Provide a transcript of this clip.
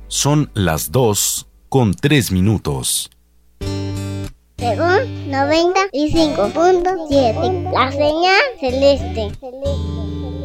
Son las 2:03. Según 95.7, la señal celeste.